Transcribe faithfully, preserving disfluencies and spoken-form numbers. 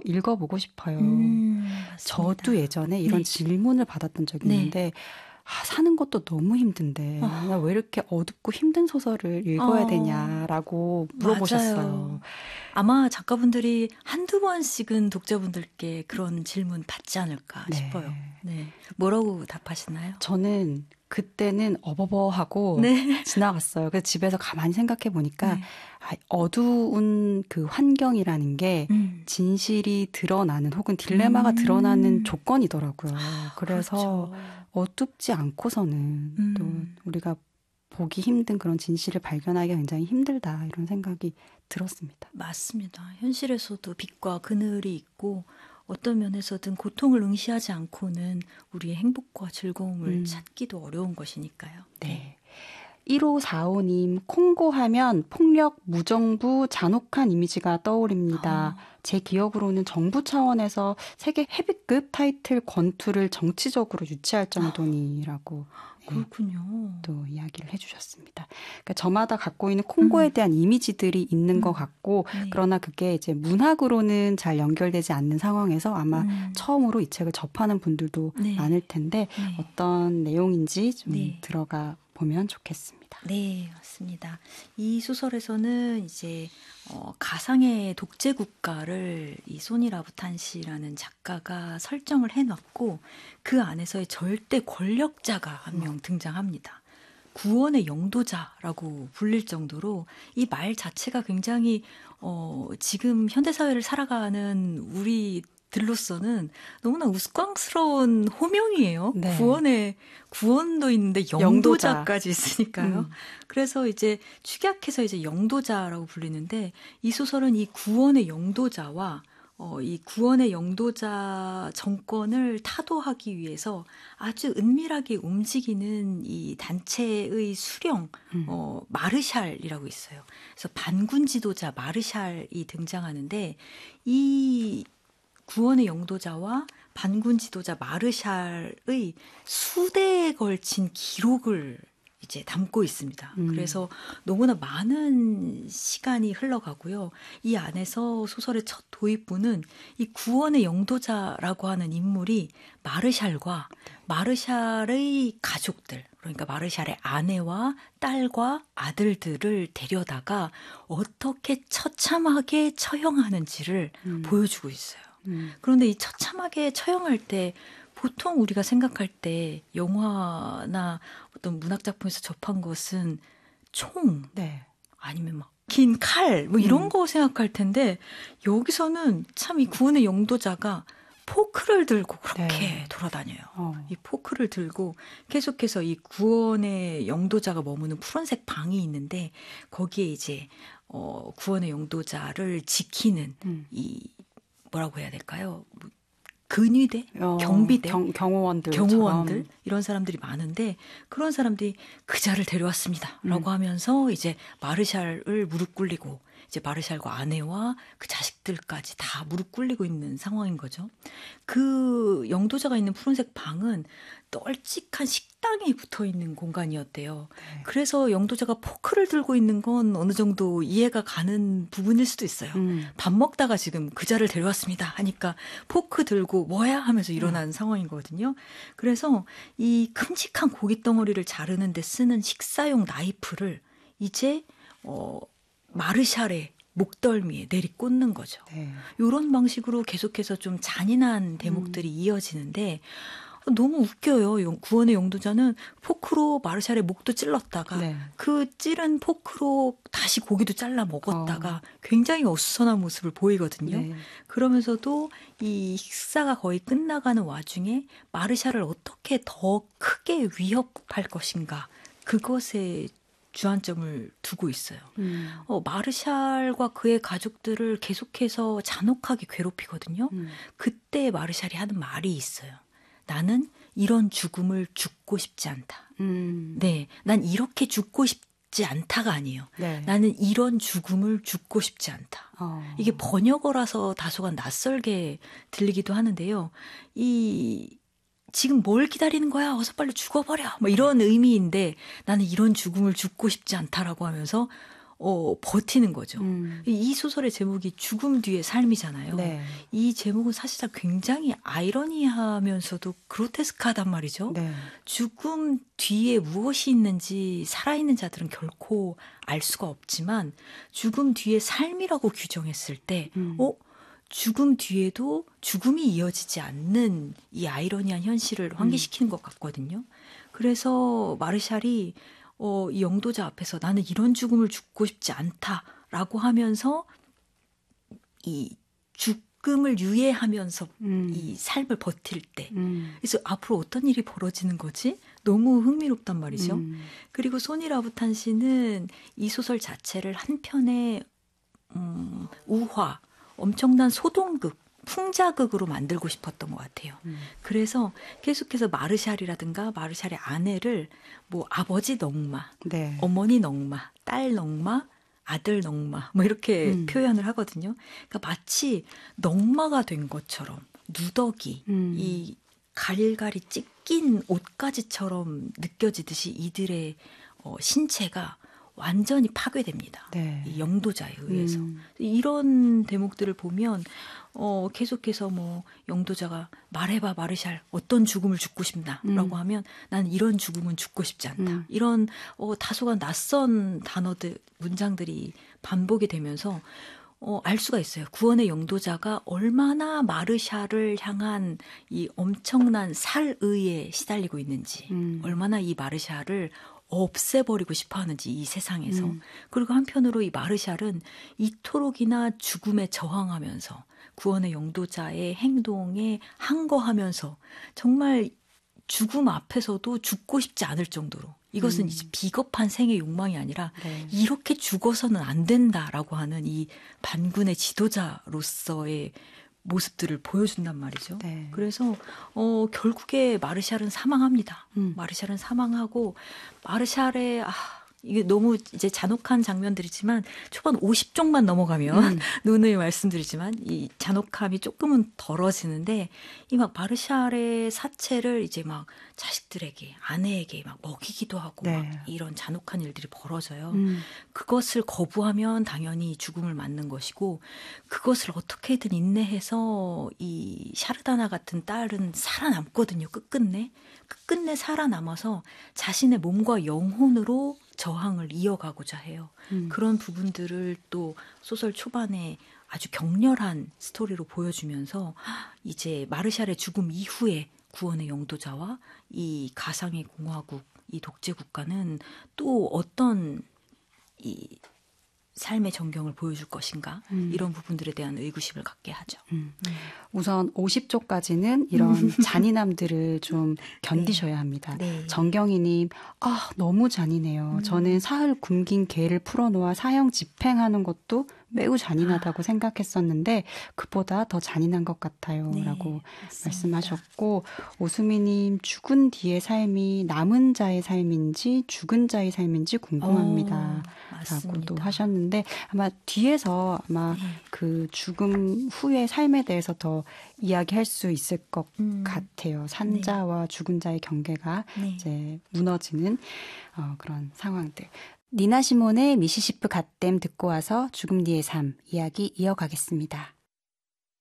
읽어보고 싶어요. 음, 저도 예전에 이런 네. 질문을 받았던 적이 네. 있는데 아, 사는 것도 너무 힘든데 어. 나 왜 이렇게 어둡고 힘든 소설을 읽어야 어. 되냐라고 물어보셨어요. 맞아요. 아마 작가분들이 한두 번씩은 독자분들께 그런 질문 받지 않을까 네. 싶어요. 네. 뭐라고 답하시나요? 저는 그때는 어버버하고 네. 지나갔어요. 그래서 집에서 가만히 생각해 보니까 네. 아, 어두운 그 환경이라는 게 음. 진실이 드러나는 혹은 딜레마가 음. 드러나는 조건이더라고요. 그래서 그렇죠. 어둡지 않고서는 음. 또 우리가 보기 힘든 그런 진실을 발견하기가 굉장히 힘들다 이런 생각이 들었습니다. 맞습니다. 현실에서도 빛과 그늘이 있고 어떤 면에서든 고통을 응시하지 않고는 우리의 행복과 즐거움을 음. 찾기도 어려운 것이니까요. 네. 일오사오 님, 콩고 하면 폭력, 무정부, 잔혹한 이미지가 떠오릅니다. 아. 제 기억으로는 정부 차원에서 세계 헤비급 타이틀 권투를 정치적으로 유치할 정도니라고 그렇군요. 네, 또 이야기를 해주셨습니다. 그러니까 저마다 갖고 있는 콩고에 음. 대한 이미지들이 있는 음. 것 같고 네. 그러나 그게 이제 문학으로는 잘 연결되지 않는 상황에서 아마 음. 처음으로 이 책을 접하는 분들도 네. 많을 텐데 네. 어떤 내용인지 좀 네. 들어가 보면 좋겠습니다. 네, 맞습니다. 이 소설에서는 이제 어, 가상의 독재 국가를 이 소니 라부탄시라는 작가가 설정을 해놨고 그 안에서의 절대 권력자가 한 명 등장합니다. 구원의 영도자라고 불릴 정도로 이 말 자체가 굉장히 어, 지금 현대사회를 살아가는 우리 들로서는 너무나 우스꽝스러운 호명이에요. 네. 구원의 구원도 있는데 영도자까지 있으니까요. 음. 그래서 이제 축약해서 이제 영도자라고 불리는데 이 소설은 이 구원의 영도자와 어, 이 구원의 영도자 정권을 타도하기 위해서 아주 은밀하게 움직이는 이 단체의 수령, 음. 어, 마르샬이라고 있어요. 그래서 반군 지도자 마르샬이 등장하는데 이 구원의 영도자와 반군 지도자 마르샬의 수대에 걸친 기록을 이제 담고 있습니다. 음. 그래서 너무나 많은 시간이 흘러가고요. 이 안에서 소설의 첫 도입부는 이 구원의 영도자라고 하는 인물이 마르샬과 마르샬의 가족들, 그러니까 마르샬의 아내와 딸과 아들들을 데려다가 어떻게 처참하게 처형하는지를 음. 보여주고 있어요. 음. 그런데 이 처참하게 처형할 때 보통 우리가 생각할 때 영화나 어떤 문학작품에서 접한 것은 총 네. 아니면 막 긴 칼 뭐 이런 음. 거 생각할 텐데 여기서는 참 이 구원의 영도자가 포크를 들고 그렇게 네. 돌아다녀요. 어. 이 포크를 들고 계속해서 이 구원의 영도자가 머무는 푸른색 방이 있는데 거기에 이제 어, 구원의 영도자를 지키는 음. 이 뭐라고 해야 될까요? 뭐 근위대, 어, 경비대, 경, 경호원들, 경호원들 이런 사람들이 많은데 그런 사람들이 그자를 데려왔습니다라고 음. 하면서 이제 마르샬을 무릎 꿇리고 이제 마르샬과 아내와 그 자식들까지 다 무릎 꿇리고 있는 상황인 거죠. 그 영도자가 있는 푸른색 방은 널찍한 식당이 붙어 있는 공간이었대요. 네. 그래서 영도자가 포크를 들고 있는 건 어느 정도 이해가 가는 부분일 수도 있어요. 음. 밥 먹다가 지금 그자를 데려왔습니다 하니까 포크 들고 뭐야 하면서 일어난 음. 상황이거든요. 그래서 이 큼직한 고기 덩어리를 자르는 데 쓰는 식사용 나이프를 이제 어, 마르샬의 목덜미에 내리꽂는 거죠. 네. 이런 방식으로 계속해서 좀 잔인한 대목들이 음. 이어지는데 너무 웃겨요. 구원의 영도자는 포크로 마르샬의 목도 찔렀다가 네. 그 찌른 포크로 다시 고기도 잘라 먹었다가 어. 굉장히 어수선한 모습을 보이거든요. 네. 그러면서도 이 식사가 거의 끝나가는 와중에 마르샬을 어떻게 더 크게 위협할 것인가 그것에 주안점을 두고 있어요. 음. 어, 마르샬과 그의 가족들을 계속해서 잔혹하게 괴롭히거든요. 음. 그때 마르샬이 하는 말이 있어요. 나는 이런 죽음을 죽고 싶지 않다. 음. 네, 난 이렇게 죽고 싶지 않다가 아니에요. 네. 나는 이런 죽음을 죽고 싶지 않다. 어. 이게 번역어라서 다소간 낯설게 들리기도 하는데요. 이 지금 뭘 기다리는 거야? 어서 빨리 죽어버려. 뭐 이런 의미인데 나는 이런 죽음을 죽고 싶지 않다라고 하면서 어, 버티는 거죠. 음. 이 소설의 제목이 죽음 뒤의 삶이잖아요. 네. 이 제목은 사실상 굉장히 아이러니하면서도 그로테스크하단 말이죠. 네. 죽음 뒤에 무엇이 있는지 살아있는 자들은 결코 알 수가 없지만 죽음 뒤의 삶이라고 규정했을 때 음. 어? 죽음 뒤에도 죽음이 이어지지 않는 이 아이러니한 현실을 환기시키는 것 같거든요. 그래서 마르샬이 어, 이 영도자 앞에서 나는 이런 죽음을 죽고 싶지 않다라고 하면서 이 죽음을 유예하면서 음. 이 삶을 버틸 때 음. 그래서 앞으로 어떤 일이 벌어지는 거지? 너무 흥미롭단 말이죠. 음. 그리고 소니 라부탄 씨는 이 소설 자체를 한 편의 음, 우화, 엄청난 소동극, 풍자극으로 만들고 싶었던 것 같아요. 음. 그래서 계속해서 마르샬이라든가 마르샬의 아내를 뭐 아버지 넉마, 네. 어머니 넉마, 딸 넉마, 아들 넉마 뭐 이렇게 음. 표현을 하거든요. 그러니까 마치 넉마가 된 것처럼 누더기, 음. 이 가릴가리 찢긴 옷가지처럼 느껴지듯이 이들의 어, 신체가 완전히 파괴됩니다. 네. 이 영도자에 의해서. 음. 이런 대목들을 보면 어, 계속해서 뭐 영도자가 말해봐 마르샬 어떤 죽음을 죽고 싶나라고 음. 하면 나는 이런 죽음은 죽고 싶지 않다. 음. 이런 어, 다소간 낯선 단어들 문장들이 반복이 되면서 어, 알 수가 있어요. 구원의 영도자가 얼마나 마르샬을 향한 이 엄청난 살의에 시달리고 있는지, 음. 얼마나 이 마르샬을 없애버리고 싶어 하는지, 이 세상에서. 음. 그리고 한편으로 이 마르샬은 이토록이나 죽음에 저항하면서 구원의 영도자의 행동에 항거하면서 정말 죽음 앞에서도 죽고 싶지 않을 정도로 이것은 음. 이제 비겁한 생의 욕망이 아니라 네. 이렇게 죽어서는 안 된다라고 하는 이 반군의 지도자로서의 모습들을 보여준단 말이죠. 네. 그래서 어, 결국에 마르샬은 사망합니다. 음. 마르샬은 사망하고 마르샬의 아, 이게 너무 이제 잔혹한 장면들이지만 초반 오십 쪽만 넘어가면 음. 누누이 말씀드리지만 이 잔혹함이 조금은 덜어지는데 이 막 마르샬의 사체를 이제 막 자식들에게 아내에게 막 먹이기도 하고 네. 막 이런 잔혹한 일들이 벌어져요. 음. 그것을 거부하면 당연히 죽음을 맞는 것이고 그것을 어떻게든 인내해서 이 샤르다나 같은 딸은 살아남거든요. 끝끝내. 끝끝내 살아남아서 자신의 몸과 영혼으로 저항을 이어가고자 해요. 음. 그런 부분들을 또 소설 초반에 아주 격렬한 스토리로 보여주면서 이제 마르샬의 죽음 이후에 구원의 영도자와 이 가상의 공화국, 이 독재 국가는 또 어떤 이 삶의 전경을 보여줄 것인가 음. 이런 부분들에 대한 의구심을 갖게 하죠. 음. 우선 오십 쪽까지는 이런 잔인함들을 좀 견디셔야 합니다. 네. 정경희님, 아 너무 잔인해요. 음. 저는 사흘 굶긴 개를 풀어놓아 사형 집행하는 것도 매우 잔인하다고 아. 생각했었는데 그보다 더 잔인한 것 같아요. 네, 라고 맞습니다. 말씀하셨고 오수미님 죽은 뒤의 삶이 남은 자의 삶인지 죽은 자의 삶인지 궁금합니다. 어, 라고도 맞습니다. 하셨는데 아마 뒤에서 아마 네. 그 죽음 후의 삶에 대해서 더 이야기할 수 있을 것 음. 같아요. 산자와 죽은 자의 경계가 네. 이제 무너지는 어, 그런 상황들. 니나 시몬의 미시시프 갓댐 듣고 와서 죽음 뒤의 삶 이야기 이어가겠습니다.